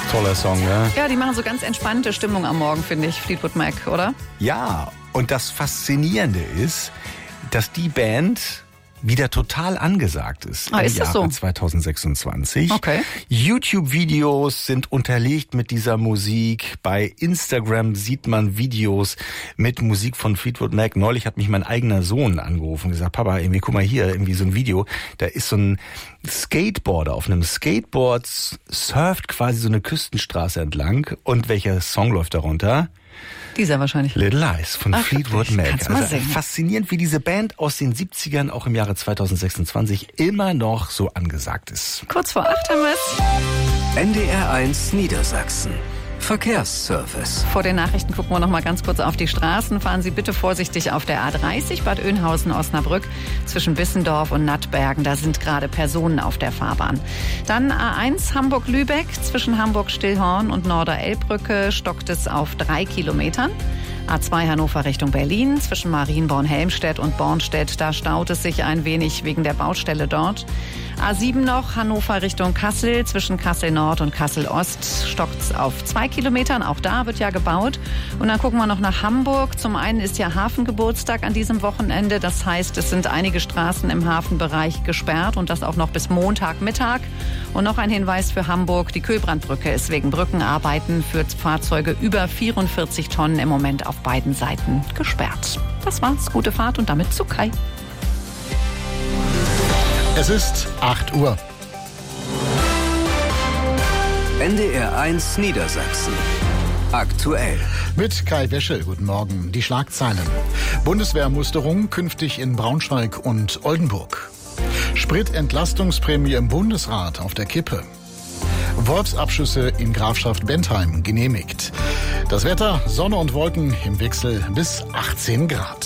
Toller Song, ne? Ja, die machen so ganz entspannte Stimmung am Morgen, finde ich, Fleetwood Mac, oder? Ja, und das Faszinierende ist, dass die Band wieder total angesagt ist im ist das Jahre so? 2026. Okay. YouTube-Videos sind unterlegt mit dieser Musik. Bei Instagram sieht man Videos mit Musik von Fleetwood Mac. Neulich hat mich mein eigener Sohn angerufen und gesagt, Papa, irgendwie guck mal hier, irgendwie so ein Video. Da ist so ein Skateboarder auf einem Skateboard, surft quasi so eine Küstenstraße entlang. Und welcher Song läuft darunter? Dieser wahrscheinlich. Little Lies von Fleetwood Mac. Kannst mal singen. Faszinierend, wie diese Band aus den 70ern auch im Jahre 2026 immer noch so angesagt ist. Kurz vor 8 haben wir es. NDR1 Niedersachsen. Verkehrsservice. Vor den Nachrichten gucken wir noch mal ganz kurz auf die Straßen. Fahren Sie bitte vorsichtig auf der A30 Bad Oeynhausen-Osnabrück zwischen Bissendorf und Nattbergen. Da sind gerade Personen auf der Fahrbahn. Dann A1 Hamburg-Lübeck zwischen Hamburg-Stillhorn und Norder-Elbbrücke stockt es auf 3 Kilometern. A2 Hannover Richtung Berlin zwischen Marienborn-Helmstedt und Bornstedt. Da staut es sich ein wenig wegen der Baustelle dort. A7 noch Hannover Richtung Kassel zwischen Kassel Nord und Kassel Ost stockt es auf 2 Kilometern. Auch da wird ja gebaut. Und dann gucken wir noch nach Hamburg. Zum einen ist ja Hafengeburtstag an diesem Wochenende. Das heißt, es sind einige Straßen im Hafenbereich gesperrt und das auch noch bis Montagmittag. Und noch ein Hinweis für Hamburg. Die Köhlbrandbrücke ist wegen Brückenarbeiten für Fahrzeuge über 44 Tonnen im Moment auf beiden Seiten gesperrt. Das war's. Gute Fahrt und damit zu Kai. Es ist 8 Uhr. NDR1 Niedersachsen. Aktuell. Mit Kai Weschel, guten Morgen. Die Schlagzeilen. Bundeswehrmusterung künftig in Braunschweig und Oldenburg. Sprit-Entlastungsprämie im Bundesrat auf der Kippe. Wolfsabschüsse in Grafschaft Bentheim genehmigt. Das Wetter, Sonne und Wolken im Wechsel bis 18 Grad.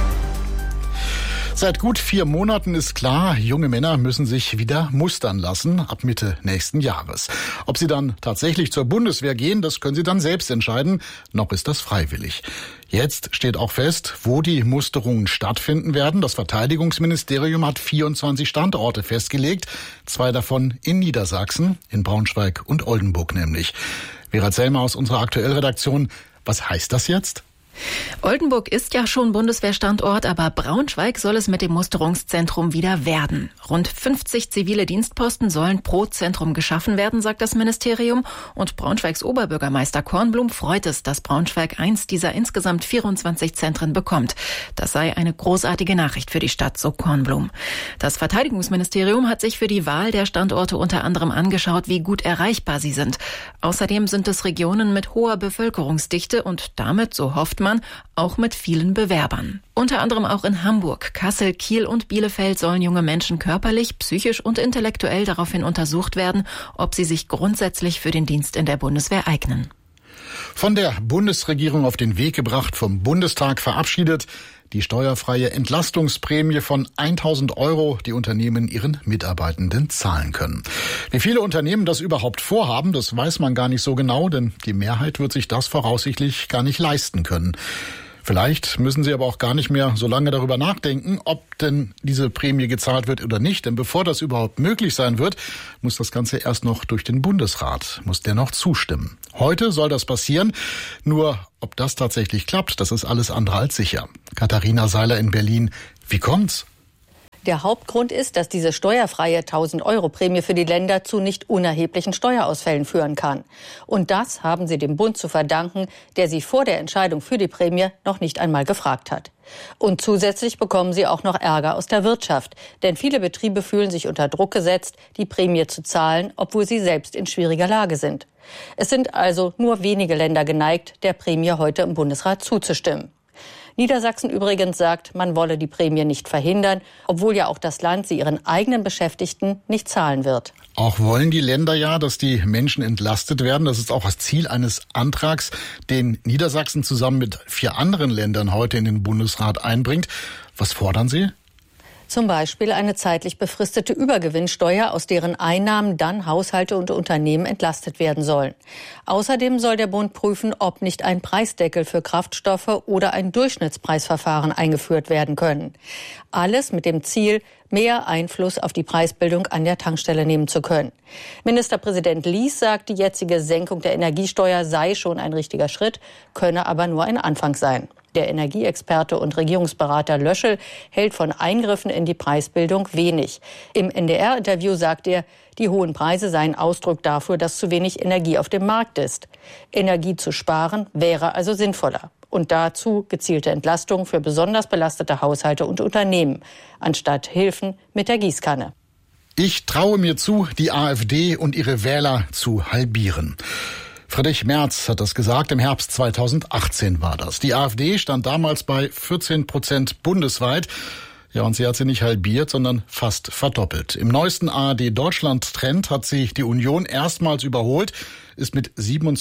Seit gut 4 Monaten ist klar, junge Männer müssen sich wieder mustern lassen ab Mitte nächsten Jahres. Ob sie dann tatsächlich zur Bundeswehr gehen, das können sie dann selbst entscheiden. Noch ist das freiwillig. Jetzt steht auch fest, wo die Musterungen stattfinden werden. Das Verteidigungsministerium hat 24 Standorte festgelegt. 2 davon in Niedersachsen, in Braunschweig und Oldenburg nämlich. Vera Zellmer aus unserer Aktuellredaktion. Was heißt das jetzt? Oldenburg ist ja schon Bundeswehrstandort, aber Braunschweig soll es mit dem Musterungszentrum wieder werden. Rund 50 zivile Dienstposten sollen pro Zentrum geschaffen werden, sagt das Ministerium. Und Braunschweigs Oberbürgermeister Kornblum freut es, dass Braunschweig eins dieser insgesamt 24 Zentren bekommt. Das sei eine großartige Nachricht für die Stadt, so Kornblum. Das Verteidigungsministerium hat sich für die Wahl der Standorte unter anderem angeschaut, wie gut erreichbar sie sind. Außerdem sind es Regionen mit hoher Bevölkerungsdichte und damit, so hofft man, auch mit vielen Bewerbern. Unter anderem auch in Hamburg, Kassel, Kiel und Bielefeld sollen junge Menschen körperlich, psychisch und intellektuell daraufhin untersucht werden, ob sie sich grundsätzlich für den Dienst in der Bundeswehr eignen. Von der Bundesregierung auf den Weg gebracht, vom Bundestag verabschiedet, die steuerfreie Entlastungsprämie von 1.000 €, die Unternehmen ihren Mitarbeitenden zahlen können. Wie viele Unternehmen das überhaupt vorhaben, das weiß man gar nicht so genau, denn die Mehrheit wird sich das voraussichtlich gar nicht leisten können. Vielleicht müssen Sie aber auch gar nicht mehr so lange darüber nachdenken, ob denn diese Prämie gezahlt wird oder nicht. Denn bevor das überhaupt möglich sein wird, muss das Ganze erst noch durch den Bundesrat, muss der noch zustimmen. Heute soll das passieren. Nur ob das tatsächlich klappt, das ist alles andere als sicher. Katharina Seiler in Berlin. Wie kommt's? Der Hauptgrund ist, dass diese steuerfreie 1.000-Euro-Prämie für die Länder zu nicht unerheblichen Steuerausfällen führen kann. Und das haben sie dem Bund zu verdanken, der sie vor der Entscheidung für die Prämie noch nicht einmal gefragt hat. Und zusätzlich bekommen sie auch noch Ärger aus der Wirtschaft. Denn viele Betriebe fühlen sich unter Druck gesetzt, die Prämie zu zahlen, obwohl sie selbst in schwieriger Lage sind. Es sind also nur wenige Länder geneigt, der Prämie heute im Bundesrat zuzustimmen. Niedersachsen übrigens sagt, man wolle die Prämie nicht verhindern, obwohl ja auch das Land sie ihren eigenen Beschäftigten nicht zahlen wird. Auch wollen die Länder ja, dass die Menschen entlastet werden. Das ist auch das Ziel eines Antrags, den Niedersachsen zusammen mit 4 anderen Ländern heute in den Bundesrat einbringt. Was fordern Sie? Zum Beispiel eine zeitlich befristete Übergewinnsteuer, aus deren Einnahmen dann Haushalte und Unternehmen entlastet werden sollen. Außerdem soll der Bund prüfen, ob nicht ein Preisdeckel für Kraftstoffe oder ein Durchschnittspreisverfahren eingeführt werden können. Alles mit dem Ziel, mehr Einfluss auf die Preisbildung an der Tankstelle nehmen zu können. Ministerpräsident Lies sagt, die jetzige Senkung der Energiesteuer sei schon ein richtiger Schritt, könne aber nur ein Anfang sein. Der Energieexperte und Regierungsberater Löschel hält von Eingriffen in die Preisbildung wenig. Im NDR-Interview sagt er, die hohen Preise seien Ausdruck dafür, dass zu wenig Energie auf dem Markt ist. Energie zu sparen wäre also sinnvoller. Und dazu gezielte Entlastung für besonders belastete Haushalte und Unternehmen, anstatt Hilfen mit der Gießkanne. Ich traue mir zu, die AfD und ihre Wähler zu halbieren. Friedrich Merz hat das gesagt, im Herbst 2018 war das. Die AfD stand damals bei 14% bundesweit. Ja, und sie hat sie nicht halbiert, sondern fast verdoppelt. Im neuesten ARD-Deutschland-Trend hat sie die Union erstmals überholt, ist mit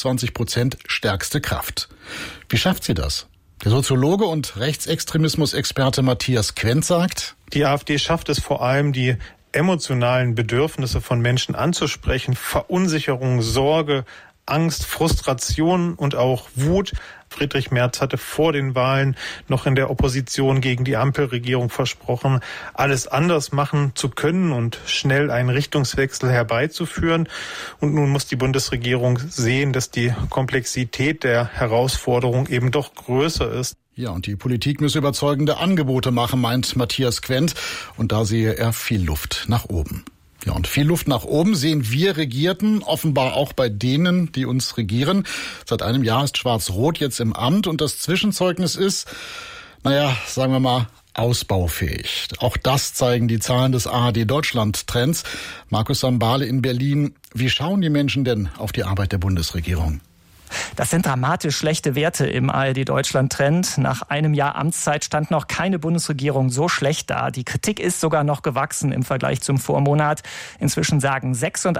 27% stärkste Kraft. Wie schafft sie das? Der Soziologe und Rechtsextremismus-Experte Matthias Quent sagt: Die AfD schafft es vor allem, die emotionalen Bedürfnisse von Menschen anzusprechen, Verunsicherung, Sorge, Angst, Frustration und auch Wut. Friedrich Merz hatte vor den Wahlen noch in der Opposition gegen die Ampelregierung versprochen, alles anders machen zu können und schnell einen Richtungswechsel herbeizuführen. Und nun muss die Bundesregierung sehen, dass die Komplexität der Herausforderung eben doch größer ist. Ja, und die Politik müsse überzeugende Angebote machen, meint Matthias Quent. Und da sehe er viel Luft nach oben. Ja, und viel Luft nach oben sehen wir Regierten, offenbar auch bei denen, die uns regieren. Seit einem Jahr ist Schwarz-Rot jetzt im Amt und das Zwischenzeugnis ist, sagen wir mal, ausbaufähig. Auch das zeigen die Zahlen des ARD-Deutschland-Trends. Markus Sambale in Berlin. Wie schauen die Menschen denn auf die Arbeit der Bundesregierung? Das sind dramatisch schlechte Werte im ARD-Deutschland-Trend. Nach einem Jahr Amtszeit stand noch keine Bundesregierung so schlecht da. Die Kritik ist sogar noch gewachsen im Vergleich zum Vormonat. Inzwischen sagen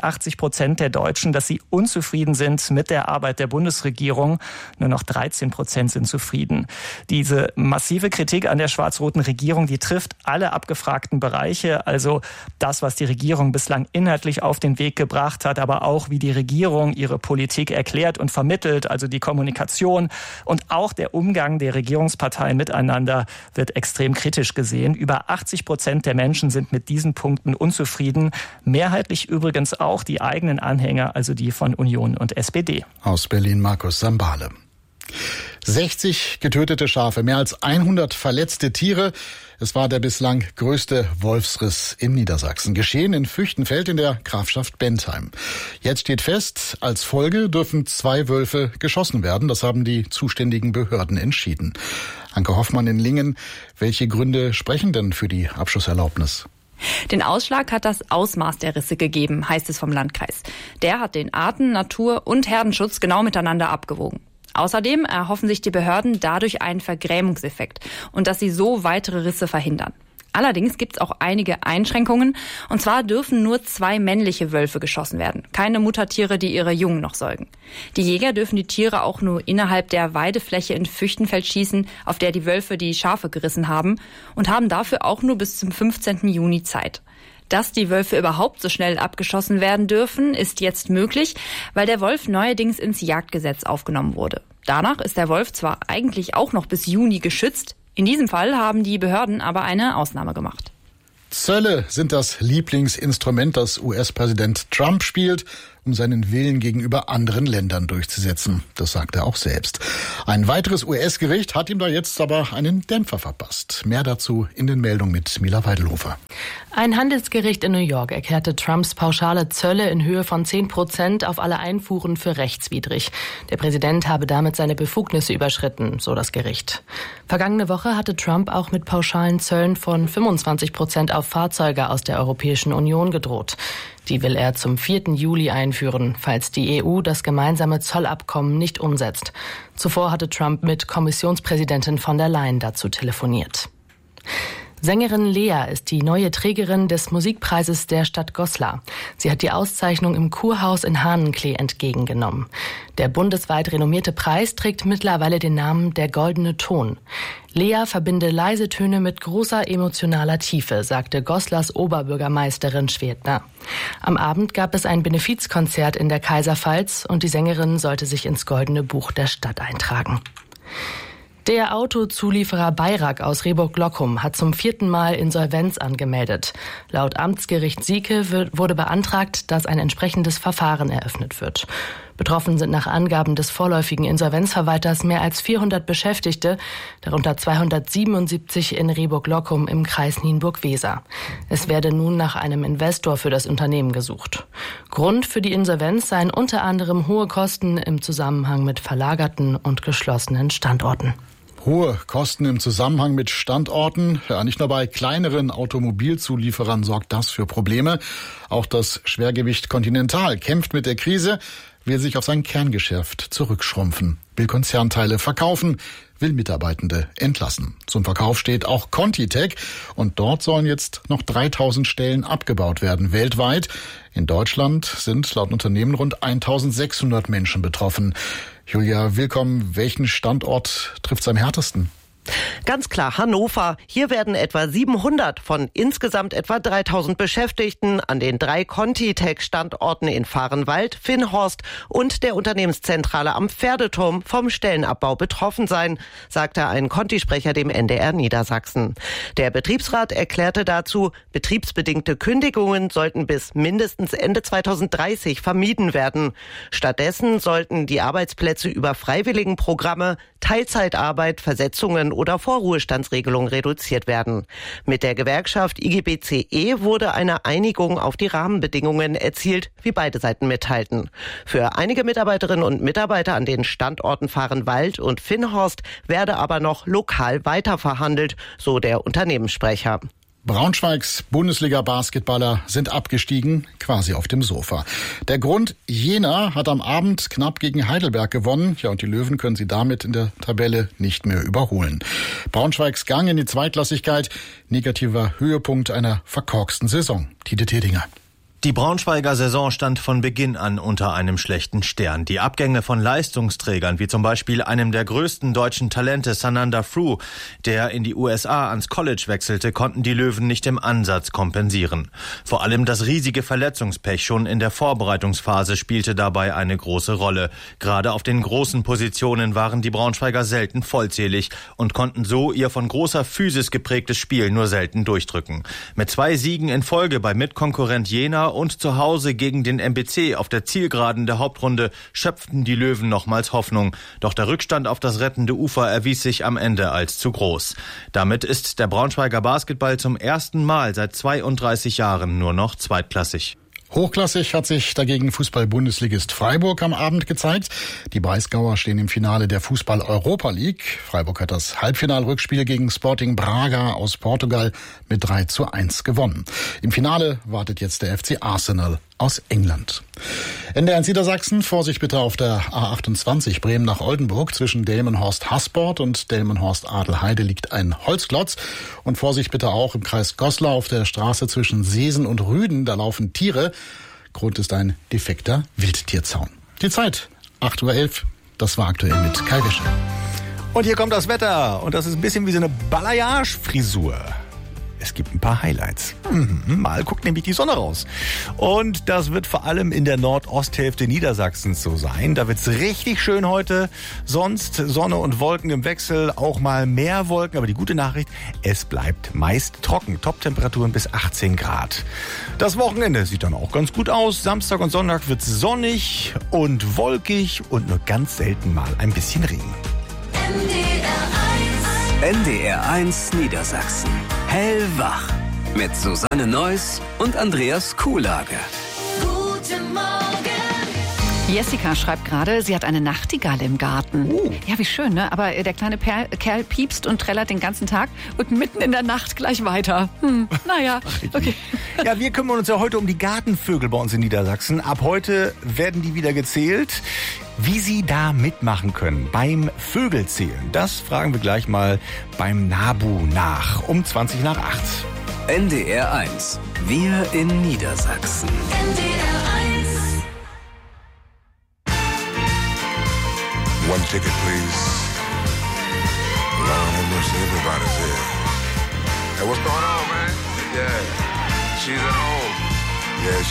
86% der Deutschen, dass sie unzufrieden sind mit der Arbeit der Bundesregierung. Nur noch 13% sind zufrieden. Diese massive Kritik an der schwarz-roten Regierung, die trifft alle abgefragten Bereiche. Also das, was die Regierung bislang inhaltlich auf den Weg gebracht hat, aber auch wie die Regierung ihre Politik erklärt und vermittelt. Also die Kommunikation und auch der Umgang der Regierungsparteien miteinander wird extrem kritisch gesehen. Über 80% der Menschen sind mit diesen Punkten unzufrieden. Mehrheitlich übrigens auch die eigenen Anhänger, also die von Union und SPD. Aus Berlin Markus Sambale. 60 getötete Schafe, mehr als 100 verletzte Tiere. Es war der bislang größte Wolfsriss in Niedersachsen. Geschehen in Füchtenfeld in der Grafschaft Bentheim. Jetzt steht fest, als Folge dürfen 2 Wölfe geschossen werden. Das haben die zuständigen Behörden entschieden. Anke Hoffmann in Lingen. Welche Gründe sprechen denn für die Abschusserlaubnis? Den Ausschlag hat das Ausmaß der Risse gegeben, heißt es vom Landkreis. Der hat den Arten-, Natur- und Herdenschutz genau miteinander abgewogen. Außerdem erhoffen sich die Behörden dadurch einen Vergrämungseffekt und dass sie so weitere Risse verhindern. Allerdings gibt es auch einige Einschränkungen. Und zwar dürfen nur 2 männliche Wölfe geschossen werden. Keine Muttertiere, die ihre Jungen noch säugen. Die Jäger dürfen die Tiere auch nur innerhalb der Weidefläche in Füchtenfeld schießen, auf der die Wölfe die Schafe gerissen haben. Und haben dafür auch nur bis zum 15. Juni Zeit. Dass die Wölfe überhaupt so schnell abgeschossen werden dürfen, ist jetzt möglich, weil der Wolf neuerdings ins Jagdgesetz aufgenommen wurde. Danach ist der Wolf zwar eigentlich auch noch bis Juni geschützt, in diesem Fall haben die Behörden aber eine Ausnahme gemacht. Zölle sind das Lieblingsinstrument, das US-Präsident Trump spielt, um seinen Willen gegenüber anderen Ländern durchzusetzen. Das sagt er auch selbst. Ein weiteres US-Gericht hat ihm da jetzt aber einen Dämpfer verpasst. Mehr dazu in den Meldungen mit Mila Weidelhofer. Ein Handelsgericht in New York erklärte Trumps pauschale Zölle in Höhe von 10% auf alle Einfuhren für rechtswidrig. Der Präsident habe damit seine Befugnisse überschritten, so das Gericht. Vergangene Woche hatte Trump auch mit pauschalen Zöllen von 25% auf Fahrzeuge aus der Europäischen Union gedroht. Die will er zum 4. Juli einführen, falls die EU das gemeinsame Zollabkommen nicht umsetzt. Zuvor hatte Trump mit Kommissionspräsidentin von der Leyen dazu telefoniert. Sängerin Lea ist die neue Trägerin des Musikpreises der Stadt Goslar. Sie hat die Auszeichnung im Kurhaus in Hahnenklee entgegengenommen. Der bundesweit renommierte Preis trägt mittlerweile den Namen Der Goldene Ton. Lea verbinde leise Töne mit großer emotionaler Tiefe, sagte Goslars Oberbürgermeisterin Schwedner. Am Abend gab es ein Benefizkonzert in der Kaiserpfalz und die Sängerin sollte sich ins Goldene Buch der Stadt eintragen. Der Autozulieferer Bayrak aus Rehburg-Loccum hat zum 4. Mal Insolvenz angemeldet. Laut Amtsgericht Sieke wurde beantragt, dass ein entsprechendes Verfahren eröffnet wird. Betroffen sind nach Angaben des vorläufigen Insolvenzverwalters mehr als 400 Beschäftigte, darunter 277 in Rehburg-Loccum im Kreis Nienburg-Weser. Es werde nun nach einem Investor für das Unternehmen gesucht. Grund für die Insolvenz seien unter anderem hohe Kosten im Zusammenhang mit verlagerten und geschlossenen Standorten. Hohe Kosten im Zusammenhang mit Standorten. Ja, nicht nur bei kleineren Automobilzulieferern sorgt das für Probleme. Auch das Schwergewicht Continental kämpft mit der Krise, will sich auf sein Kerngeschäft zurückschrumpfen, will Konzernteile verkaufen, will Mitarbeitende entlassen. Zum Verkauf steht auch ContiTech und dort sollen jetzt noch 3000 Stellen abgebaut werden weltweit. In Deutschland sind laut Unternehmen rund 1600 Menschen betroffen. Julia, willkommen. Welchen Standort trifft es am härtesten? Ganz klar Hannover. Hier werden etwa 700 von insgesamt etwa 3000 Beschäftigten an den 3 ContiTech-Standorten in Vahrenwald, Finnhorst und der Unternehmenszentrale am Pferdeturm vom Stellenabbau betroffen sein, sagte ein Conti-Sprecher dem NDR Niedersachsen. Der Betriebsrat erklärte dazu, betriebsbedingte Kündigungen sollten bis mindestens Ende 2030 vermieden werden. Stattdessen sollten die Arbeitsplätze über Freiwilligenprogramme, Teilzeitarbeit, Versetzungen oder Vorruhestandsregelungen reduziert werden. Mit der Gewerkschaft IGBCE wurde eine Einigung auf die Rahmenbedingungen erzielt, wie beide Seiten mitteilten. Für einige Mitarbeiterinnen und Mitarbeiter an den Standorten Vahrenwald und Finnhorst werde aber noch lokal weiterverhandelt, so der Unternehmenssprecher. Braunschweigs Bundesliga-Basketballer sind abgestiegen, quasi auf dem Sofa. Der Grund, Jena hat am Abend knapp gegen Heidelberg gewonnen. Ja, und die Löwen können sie damit in der Tabelle nicht mehr überholen. Braunschweigs Gang in die Zweitklassigkeit, negativer Höhepunkt einer verkorksten Saison. Tite Tedinger. Die Braunschweiger Saison stand von Beginn an unter einem schlechten Stern. Die Abgänge von Leistungsträgern, wie zum Beispiel einem der größten deutschen Talente, Sananda Fru, der in die USA ans College wechselte, konnten die Löwen nicht im Ansatz kompensieren. Vor allem das riesige Verletzungspech schon in der Vorbereitungsphase spielte dabei eine große Rolle. Gerade auf den großen Positionen waren die Braunschweiger selten vollzählig und konnten so ihr von großer Physis geprägtes Spiel nur selten durchdrücken. Mit 2 Siegen in Folge bei Mitkonkurrent Jena und zu Hause gegen den MBC auf der Zielgeraden der Hauptrunde schöpften die Löwen nochmals Hoffnung. Doch der Rückstand auf das rettende Ufer erwies sich am Ende als zu groß. Damit ist der Braunschweiger Basketball zum ersten Mal seit 32 Jahren nur noch zweitklassig. Hochklassig hat sich dagegen Fußball-Bundesligist Freiburg am Abend gezeigt. Die Breisgauer stehen im Finale der Fußball-Europa League. Freiburg hat das Halbfinalrückspiel gegen Sporting Braga aus Portugal mit 3:1 gewonnen. Im Finale wartet jetzt der FC Arsenal aus England. NDR Niedersachsen, Vorsicht bitte auf der A28 Bremen nach Oldenburg. Zwischen Delmenhorst-Hasport und Delmenhorst-Adelheide liegt ein Holzklotz. Und Vorsicht bitte auch im Kreis Goslar auf der Straße zwischen Seesen und Rüden. Da laufen Tiere. Grund ist ein defekter Wildtierzaun. Die Zeit, 8:11 Uhr. Das war aktuell mit Kai Wische. Und hier kommt das Wetter. Und das ist ein bisschen wie so eine Balayage-Frisur. Es gibt ein paar Highlights. Mal guckt nämlich die Sonne raus. Und das wird vor allem in der Nordosthälfte Niedersachsens so sein. Da wird's richtig schön heute. Sonst Sonne und Wolken im Wechsel, auch mal mehr Wolken. Aber die gute Nachricht, es bleibt meist trocken. Toptemperaturen bis 18 Grad. Das Wochenende sieht dann auch ganz gut aus. Samstag und Sonntag wird's sonnig und wolkig und nur ganz selten mal ein bisschen Regen. NDR 1 Niedersachsen. Hellwach. Mit Susanne Neuss und Andreas Kuhlage. Guten Morgen. Jessica schreibt gerade, sie hat eine Nachtigall im Garten. Ja, wie schön, ne? Aber der kleine Kerl piepst und trällert den ganzen Tag und mitten in der Nacht gleich weiter. Naja, okay. Ja, wir kümmern uns ja heute um die Gartenvögel bei uns in Niedersachsen. Ab heute werden die wieder gezählt. Wie Sie da mitmachen können beim Vögelzählen, das fragen wir gleich mal beim NABU nach. Um 20 nach 8. NDR 1. Wir in Niedersachsen. NDR 1. One ticket, please. Lord have mercy, everybody's here. Hey, what's going on, man? Yeah, she's at home. Yeah,